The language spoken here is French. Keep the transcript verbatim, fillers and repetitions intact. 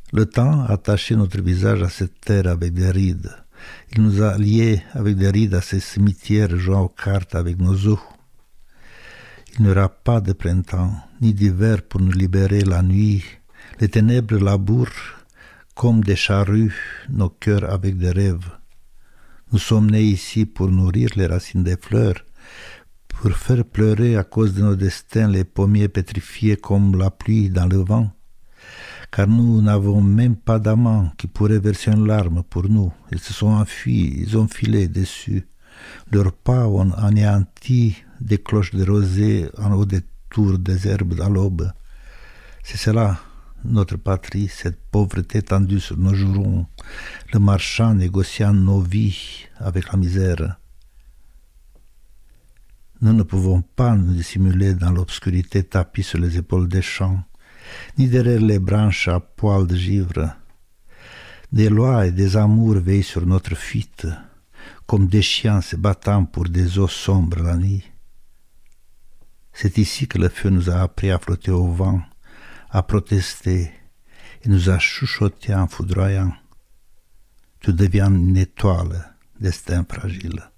Le temps a attaché notre visage à cette terre avec des rides. Il nous a liés avec des rides à ces cimetières jouant aux cartes avec nos os. Il n'y aura pas de printemps, ni d'hiver pour nous libérer la nuit. Les ténèbres labourent comme des charrues nos cœurs avec des rêves. Nous sommes nés ici pour nourrir les racines des fleurs, pour faire pleurer à cause de nos destins les pommiers pétrifiés comme la pluie dans le vent. Car nous n'avons même pas d'amants qui pourraient verser une larme pour nous. Ils se sont enfuis, ils ont filé dessus. Leurs pas ont anéanti des cloches de rosée en haut des tours des herbes à l'aube. C'est cela, notre patrie, cette pauvreté tendue sur nos jurons, le marchand négociant nos vies avec la misère. Nous ne pouvons pas nous dissimuler dans l'obscurité tapie sur les épaules des champs, ni derrière les branches à poils de givre. Des lois et des amours veillent sur notre fuite, comme des chiens se battant pour des eaux sombres la nuit. C'est ici que le feu nous a appris à flotter au vent, à protester, et nous a chuchoté en foudroyant. Tu deviens une étoile, destin fragile.